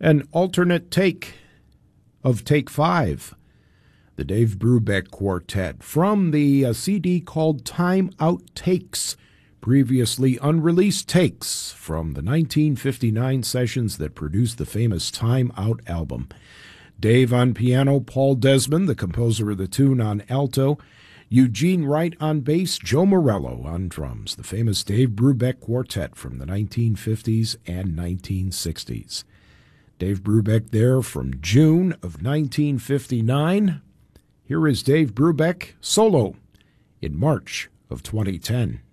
An alternate take of Take 5, the Dave Brubeck Quartet, from the CD called Time Outtakes, previously unreleased takes from the 1959 sessions that produced the famous Time Out album. Dave on piano, Paul Desmond, the composer of the tune, on alto, Eugene Wright on bass, Joe Morello on drums, the famous Dave Brubeck Quartet from the 1950s and 1960s. Dave Brubeck there from June of 1959. Here is Dave Brubeck solo in March of 2010.